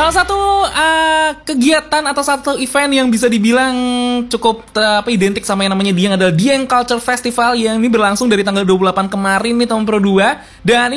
Salah satu kegiatan atau satu event yang bisa dibilang cukup identik sama yang namanya Dieng adalah Dieng Culture Festival yang ini berlangsung dari tanggal 28 kemarin nih tahun Pro 2. Dan